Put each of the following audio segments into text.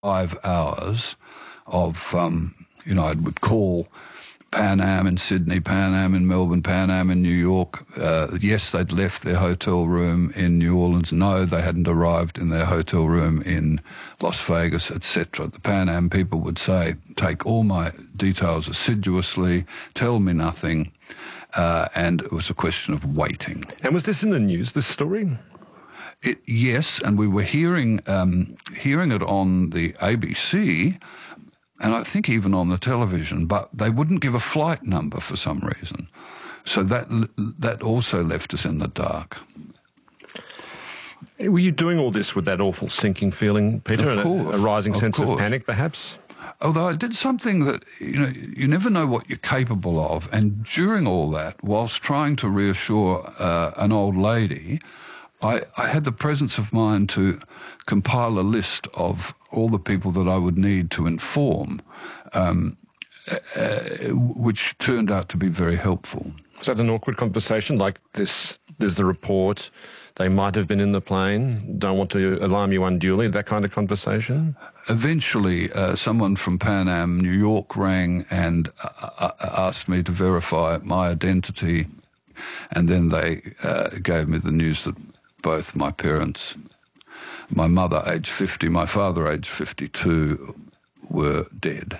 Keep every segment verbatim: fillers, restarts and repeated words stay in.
five hours of, um, you know, I would call Pan Am in Sydney, Pan Am in Melbourne, Pan Am in New York. Uh, yes, they'd left their hotel room in New Orleans. No, they hadn't arrived in their hotel room in Las Vegas, et cetera. The Pan Am people would say, take all my details assiduously, tell me nothing, uh, and it was a question of waiting. And was this in the news, this story? It, yes, and we were hearing um, hearing it on the A B C, and I think even on the television, but they wouldn't give a flight number for some reason. So that that also left us in the dark. Were you doing all this with that awful sinking feeling, Peter? Of course, a, a rising of sense course. of panic, perhaps? Although I did something that, you know, you never know what you're capable of. And during all that, whilst trying to reassure uh, an old lady, I, I had the presence of mind to compile a list of all the people that I would need to inform, um, uh, which turned out to be very helpful. Was that an awkward conversation? Like this, there's the report, they might have been in the plane, don't want to alarm you unduly, that kind of conversation? Eventually, uh, someone from Pan Am New York rang and uh, asked me to verify my identity, and then they uh, gave me the news that both my parents, my mother, aged fifty, my father, aged fifty-two, were dead.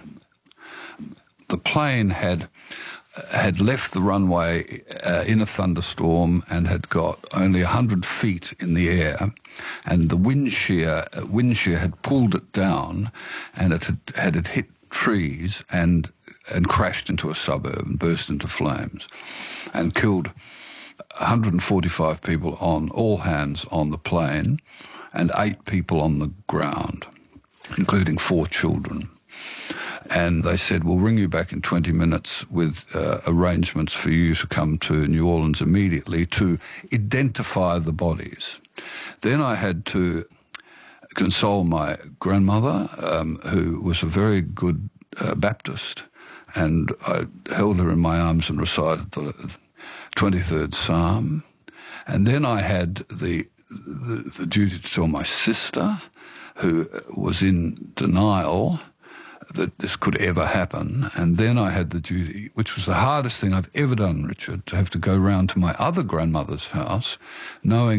The plane had had left the runway uh, in a thunderstorm and had got only one hundred feet in the air, and the wind shear, uh, wind shear had pulled it down, and it had, had it hit trees and and crashed into a suburb and burst into flames and killed one hundred forty-five people on, all hands on the plane, and eight people on the ground, including four children. And they said, we'll ring you back in twenty minutes with uh, arrangements for you to come to New Orleans immediately to identify the bodies. Then I had to console my grandmother, um, who was a very good uh, Baptist, and I held her in my arms and recited the twenty-third Psalm. And then I had the, the, the duty to tell my sister, who was in denial that this could ever happen. And then I had the duty, which was the hardest thing I've ever done, Richard, to have to go round to my other grandmother's house, knowing